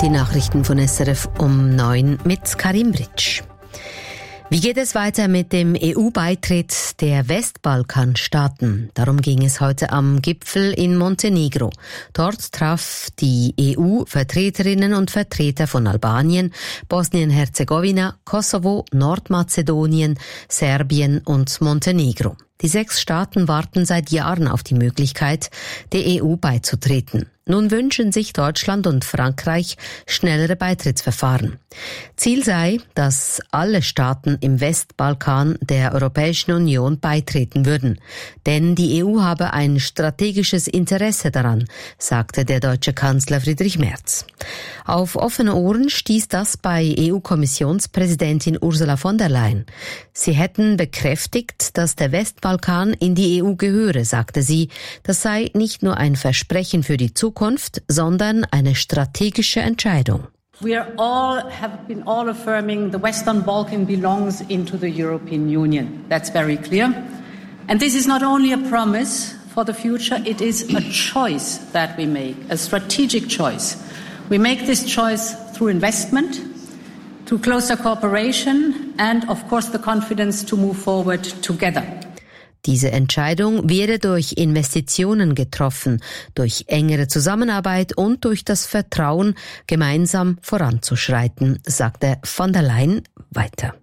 Die Nachrichten von SRF um 9 mit Karim Britsch. Wie geht es weiter mit dem EU-Beitritt der Westbalkanstaaten? Darum ging es heute am Gipfel in Montenegro. Dort traf die EU-Vertreterinnen und Vertreter von Albanien, Bosnien-Herzegowina, Kosovo, Nordmazedonien, Serbien und Montenegro. Die 6 Staaten warten seit Jahren auf die Möglichkeit, der EU beizutreten. Nun wünschen sich Deutschland und Frankreich schnellere Beitrittsverfahren. Ziel sei, dass alle Staaten im Westbalkan der Europäischen Union beitreten würden. Denn die EU habe ein strategisches Interesse daran, sagte der deutsche Kanzler Friedrich Merz. Auf offene Ohren stieß das bei EU-Kommissionspräsidentin Ursula von der Leyen. Sie hätten bekräftigt, dass der Westbalkan in die EU gehöre, sagte sie. Das sei nicht nur ein Versprechen für die Zukunft, sondern eine strategische Entscheidung. have been all affirming the Western Balkan belongs into the European Union. That's very clear. And this is not only a promise for the future, it is a choice that we make, a strategic choice. We make this choice through investment, through closer cooperation and, of course, the confidence to move forward together. Diese Entscheidung werde durch Investitionen getroffen, durch engere Zusammenarbeit und durch das Vertrauen, gemeinsam voranzuschreiten, sagte von der Leyen weiter.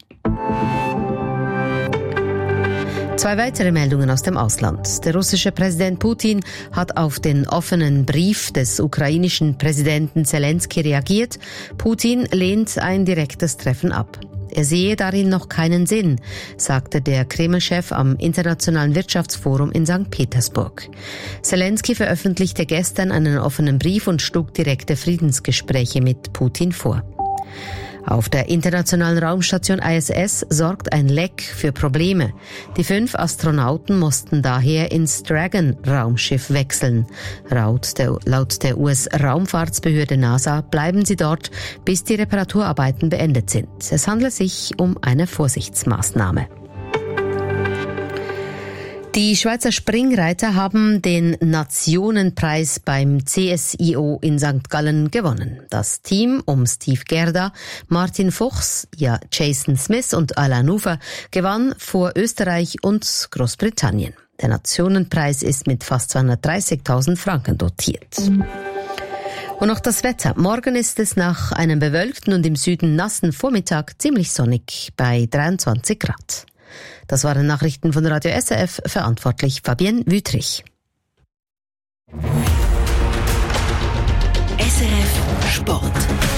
2 weitere Meldungen aus dem Ausland. Der russische Präsident Putin hat auf den offenen Brief des ukrainischen Präsidenten Zelensky reagiert. Putin lehnt ein direktes Treffen ab. Er sehe darin noch keinen Sinn, sagte der Kreml-Chef am Internationalen Wirtschaftsforum in St. Petersburg. Zelensky veröffentlichte gestern einen offenen Brief und schlug direkte Friedensgespräche mit Putin vor. Auf der internationalen Raumstation ISS sorgt ein Leck für Probleme. Die 5 Astronauten mussten daher ins Dragon-Raumschiff wechseln. Laut der US-Raumfahrtsbehörde NASA bleiben sie dort, bis die Reparaturarbeiten beendet sind. Es handelt sich um eine Vorsichtsmaßnahme. Die Schweizer Springreiter haben den Nationenpreis beim CSIO in St. Gallen gewonnen. Das Team um Steve Gerda, Martin Fuchs, Jason Smith und Alain Ufer gewann vor Österreich und Großbritannien. Der Nationenpreis ist mit fast 230.000 Franken dotiert. Und noch das Wetter. Morgen ist es nach einem bewölkten und im Süden nassen Vormittag ziemlich sonnig bei 23 Grad. Das waren Nachrichten von Radio SRF, verantwortlich Fabienne Wüthrich. SRF Sport.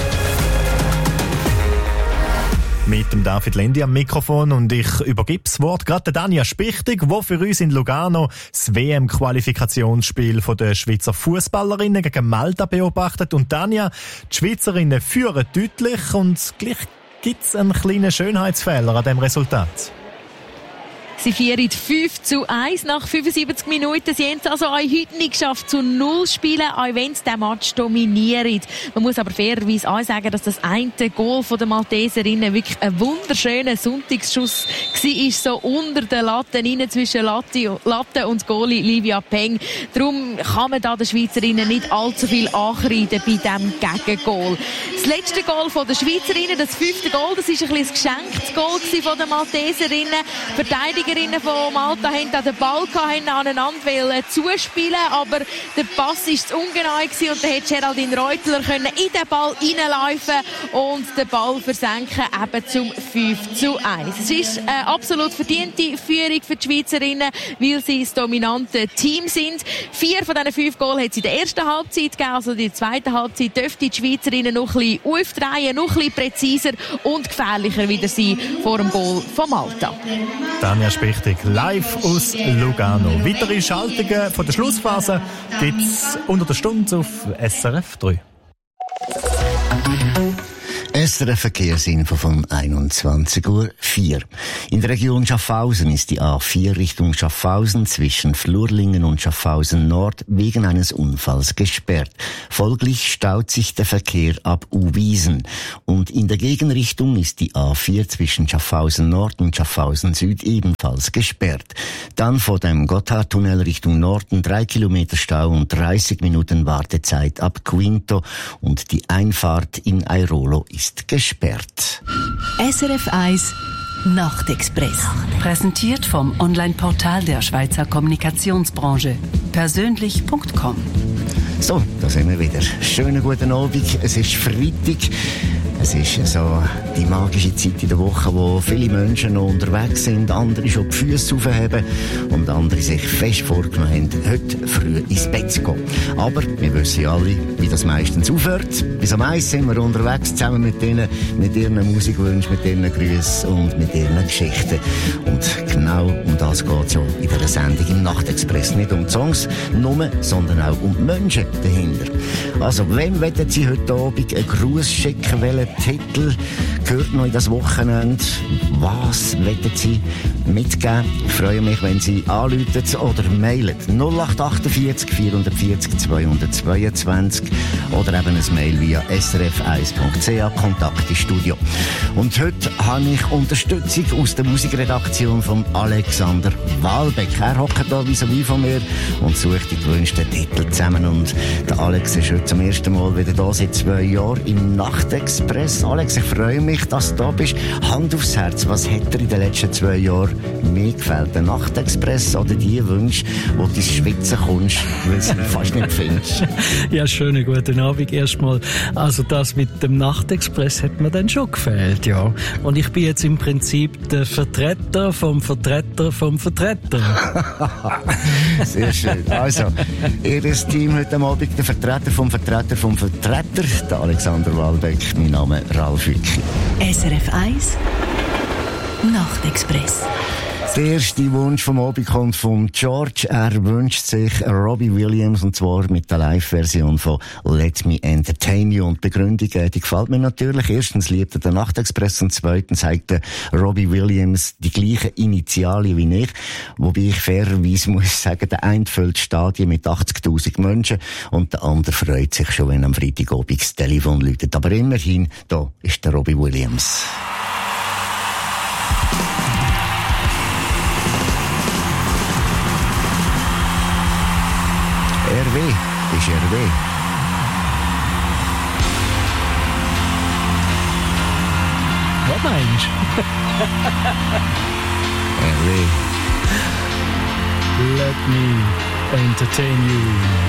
Mit dem David Lendi am Mikrofon und ich übergebe das Wort gerade der Danja Spichtig, die für uns in Lugano das WM-Qualifikationsspiel der Schweizer Fußballerinnen gegen Malta beobachtet. Und Danja, die Schweizerinnen führen deutlich und gleich gibt es einen kleinen Schönheitsfehler an diesem Resultat. Sie führen 5:1 nach 75 Minuten. Sie haben es also auch heute nicht geschafft, zu 0 spielen, auch wenn sie den Match dominieren. Man muss aber fairerweise auch sagen, dass das eine Goal der Malteserinnen wirklich ein wunderschöner Sonntagsschuss war, so unter den Latten rein, zwischen Latte und Goalie Livia Peng. Darum kann man da den Schweizerinnen nicht allzu viel ankreiden bei diesem Gegengoal. Das letzte Goal der Schweizerinnen, das 5. Goal, das war ein geschenktes Goal von den Malteserinnen. Verteidigerinnen von Malta haben den Ball aneinander zuspielen, aber der Pass war zu ungenau und dann hätte Geraldine Reutler in den Ball reinlaufen und den Ball versenken, eben zum 5:1. Es ist eine absolut verdiente Führung für die Schweizerinnen, weil sie das dominante Team sind. 4 von diesen 5 Goals hat es in der ersten Halbzeit gegeben, also in der zweiten Halbzeit dürften die Schweizerinnen noch ein bisschen aufdrehen, noch ein bisschen präziser und gefährlicher wieder sein vor dem Goal von Malta. Danja Spichtig, live aus Lugano. Weitere Schaltungen von der Schlussphase gibt es unter der Stunde auf SRF 3. SRF Verkehrsinfo von 21:04 Uhr. In der Region Schaffhausen ist die A4 Richtung Schaffhausen zwischen Flurlingen und Schaffhausen Nord wegen eines Unfalls gesperrt. Folglich staut sich der Verkehr ab Uwiesen. Und in der Gegenrichtung ist die A4 zwischen Schaffhausen Nord und Schaffhausen Süd ebenfalls gesperrt. Dann vor dem Gotthardtunnel Richtung Norden 3 Kilometer Stau und 30 Minuten Wartezeit ab Quinto und die Einfahrt in Airolo ist gesperrt. SRF 1 Nachtexpress. Präsentiert vom Online-Portal der Schweizer Kommunikationsbranche. Persönlich.com. So, da sind wir wieder. Schönen guten Abend. Es ist Freitag. Es ist so die magische Zeit in der Woche, wo viele Menschen noch unterwegs sind, andere schon die Füße aufheben und andere sich fest vorgenommen haben, heute früh ins Bett zu gehen. Aber wir wissen ja alle, wie das meistens aufhört. Bis am 1 sind wir unterwegs, zusammen mit denen, mit ihren Musikwünschen, mit ihren Grüßen und mit ihren Geschichten. Und genau um das geht es ja in dieser Sendung im Nachtexpress. Nicht um die Songs nur, sondern auch um die Menschen dahinter. Also, wem wollen Sie heute Abend einen Gruß schicken? Welchen Titel gehört noch in das Wochenende? Was wollen Sie mitgeben? Ich freue mich, wenn Sie anrufen oder mailen. 0848 440 222 oder eben ein Mail via srf1.ch, Kontakt ins Studio. Und heute habe ich Unterstützung aus der Musikredaktion von Alexander Wahlbeck. Er hockt hier vis-à-vis von mir und sucht die gewünschten Titel zusammen. Und der Alex ist heute zum ersten Mal wieder da, seit 2 Jahren im Nachtexpress. Alex, ich freue mich, dass du da bist. Hand aufs Herz, was hat dir in den letzten 2 Jahren mehr gefällt? Der Nachtexpress oder die Wünsche, wo du ins Schwitzen kommst, weil du ihn fast nicht findest? Ja, schönen guten Abend erstmal. Also das mit dem Nachtexpress hat mir dann schon gefällt, ja. Und ich bin jetzt im Prinzip der Vertreter vom Vertreter vom Vertreter. Sehr schön. Also, ihr Team heute Abend, der Vertreter vom Vertreter vom Vertreter, der Alexander Wahlbeck, mein Name Ralf Wicki. SRF 1 Nachtexpress. Der erste Wunsch vom Abend kommt von George. Er wünscht sich Robbie Williams, und zwar mit der Live-Version von Let Me Entertain You. Und die Begründung, die gefällt mir natürlich. Erstens liebt er den Nachtexpress und zweitens hat der Robbie Williams die gleichen Initialien wie ich. Wobei ich fairerweise muss sagen, der eine füllt Stadien mit 80.000 Menschen und der andere freut sich schon, wenn am Freitagabend das Telefon läutet. Aber immerhin, da ist der Robbie Williams. RW ist RW. Was meinst du? RW. Let me entertain you.